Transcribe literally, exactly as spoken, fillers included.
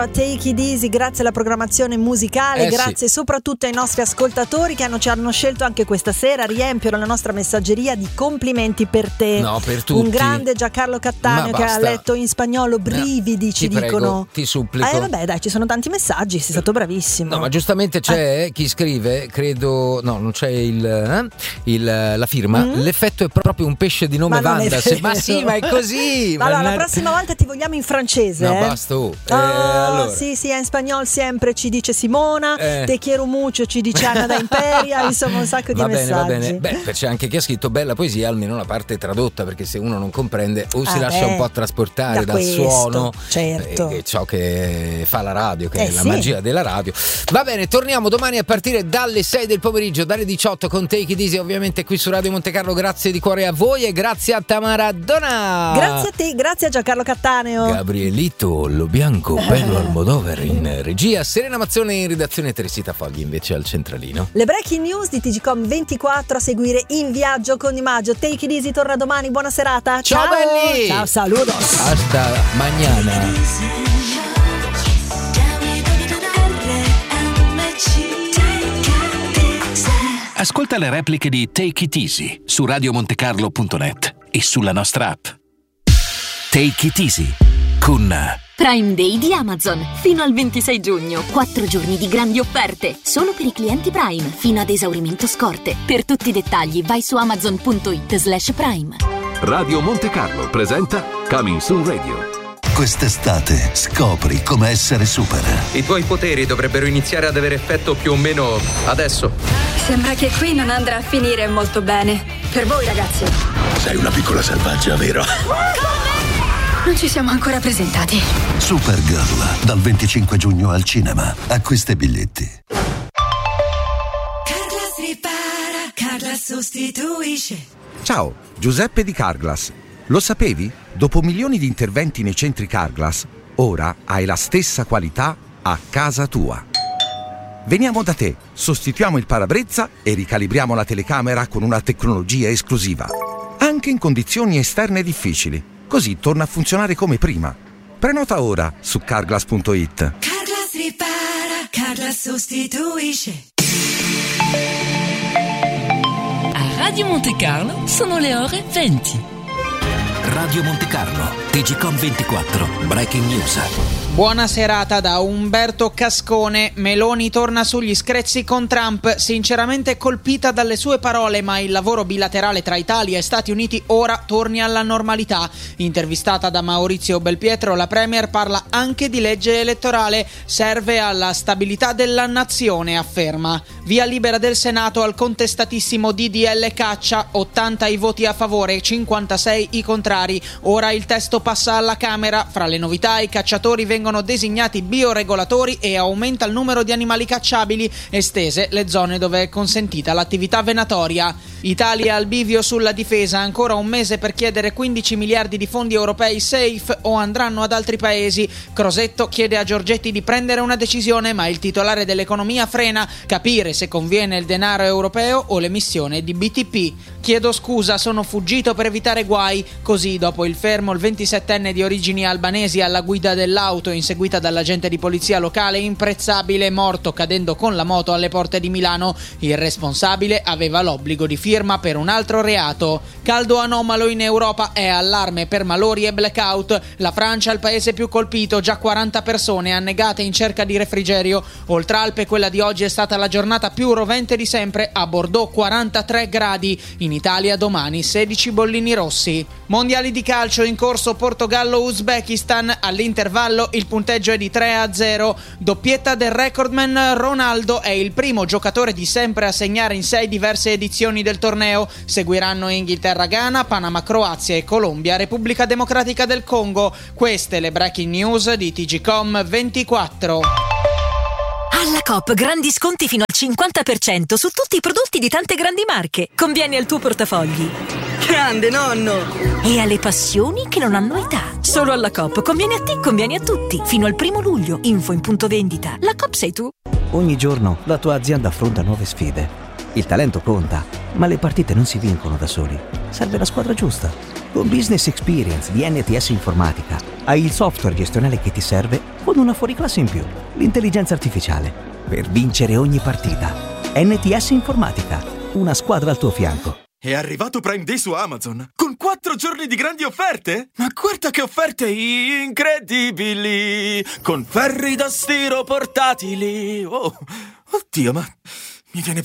Take it easy, grazie alla programmazione musicale, eh grazie sì. soprattutto ai nostri ascoltatori che hanno, ci hanno scelto anche questa sera, riempiono la nostra messaggeria di complimenti per te. No, per tutti. Un grande Giancarlo Cattaneo che ha letto in spagnolo brividi, no, ci ti dicono. Prego, ti supplico. Eh vabbè, dai, ci sono tanti messaggi, sei stato bravissimo. No, ma giustamente c'è eh. chi scrive, credo, no, non c'è il, eh, il la firma. Mm? L'effetto è proprio un pesce di nome Wanda. Se, ma sì, ma è così. Allora, ma la prossima volta ti vogliamo in francese. No, eh? basta. Oh. Eh, oh, allora. Sì, sì, in spagnolo sempre ci dice Simona, eh. te quiero mucho ci dice Anna da Imperia, insomma un sacco va di bene, messaggi. Va bene, beh, c'è anche chi ha scritto bella poesia, almeno la parte tradotta, perché se uno non comprende o si ah lascia beh, un po' trasportare da dal questo, suono, certo. eh, ciò che fa la radio, che eh è la sì. magia della radio. Va bene, torniamo domani a partire dalle sei del pomeriggio, dalle diciotto con Take It Easy, ovviamente qui su Radio Monte Carlo. Grazie di cuore a voi e grazie a Tamara Donna. Grazie a te, grazie a Giancarlo Cattaneo. Gabrielito Lo Bianco, Pedro Almodover in regia, Serena Mazzone in redazione, Teresita Fogli invece al centralino. Le breaking news di T G Com ventiquattro a seguire In Viaggio con Di Maggio. Take It Easy torna domani, buona serata. Ciao, ciao belli. Ciao, saludos. Hasta mañana. Ascolta le repliche di Take It Easy su radio monte carlo punto net e sulla nostra app. Take It Easy con Prime Day di Amazon. Fino al ventisei giugno. quattro giorni di grandi offerte. Solo per i clienti Prime. Fino ad esaurimento scorte. Per tutti i dettagli vai su amazon punto it slash prime. Radio Monte Carlo presenta Coming Soon Radio. Quest'estate scopri come essere super. I tuoi poteri dovrebbero iniziare ad avere effetto più o meno adesso. Sembra che qui non andrà a finire molto bene. Per voi, ragazzi. Sei una piccola selvaggia, vero? Non ci siamo ancora presentati. Supergirl, dal venticinque giugno al cinema. Acquista i biglietti. Carglass ripara, Carglass sostituisce. Ciao, Giuseppe di Carglass. Lo sapevi? Dopo milioni di interventi nei centri Carglass, ora hai la stessa qualità a casa tua. Veniamo da te, sostituiamo il parabrezza e ricalibriamo la telecamera con una tecnologia esclusiva. Anche in condizioni esterne difficili. Così torna a funzionare come prima. Prenota ora su carglass punto it. Carglass ripara, Carglass sostituisce. A Radio Monte Carlo sono le ore venti. Radio Monte Carlo, T G Com ventiquattro, Breaking News. Buona serata da Umberto Cascone. Meloni torna sugli screzi con Trump, sinceramente colpita dalle sue parole, ma il lavoro bilaterale tra Italia e Stati Uniti ora torni alla normalità. Intervistata da Maurizio Belpietro, la Premier parla anche di legge elettorale, serve alla stabilità della nazione, afferma. Via libera del Senato al contestatissimo D D L Caccia, ottanta i voti a favore, cinquantasei i contrari. Ora il testo passa alla Camera, fra le novità i cacciatori vengono vengono designati bioregolatori e aumenta il numero di animali cacciabili, estese le zone dove è consentita l'attività venatoria. Italia al bivio sulla difesa, ancora un mese per chiedere quindici miliardi di fondi europei safe o andranno ad altri paesi. Crosetto chiede a Giorgetti di prendere una decisione, ma il titolare dell'economia frena, capire se conviene il denaro europeo o l'emissione di B T P. Chiedo scusa, sono fuggito per evitare guai. Così, dopo il fermo, il ventisettenne di origini albanesi alla guida dell'auto inseguita dall'agente di polizia locale imprezzabile, morto cadendo con la moto alle porte di Milano. Il responsabile aveva l'obbligo di firma per un altro reato. Caldo anomalo in Europa, è allarme per malori e blackout. La Francia, il paese più colpito, già quaranta persone annegate in cerca di refrigerio. Oltralpe, quella di oggi è stata la giornata più rovente di sempre, a Bordeaux quarantatré gradi. In Italia domani sedici bollini rossi. Mondiali di calcio in corso Portogallo-Uzbekistan, all'intervallo il punteggio è di tre a zero. Doppietta del recordman Ronaldo, è il primo giocatore di sempre a segnare in sei diverse edizioni del torneo. Seguiranno Inghilterra-Ghana, Panama-Croazia e Colombia-Repubblica Democratica del Congo. Queste le breaking news di T G Com ventiquattro. Alla Coop grandi sconti fino al cinquanta per cento su tutti i prodotti di tante grandi marche. Conviene al tuo portafogli. Grande nonno! E alle passioni che non hanno età. Solo alla Coop conviene a te, conviene a tutti. Fino al primo luglio. Info in punto vendita. La Coop sei tu. Ogni giorno la tua azienda affronta nuove sfide. Il talento conta, ma le partite non si vincono da soli. Serve la squadra giusta. Con Business Experience di N T S Informatica hai il software gestionale che ti serve con una fuoriclasse in più, l'intelligenza artificiale, per vincere ogni partita. N T S Informatica, una squadra al tuo fianco. È arrivato Prime Day su Amazon, con quattro giorni di grandi offerte? Ma guarda che offerte incredibili, con ferri da stiro portatili. Oh, oddio, ma mi viene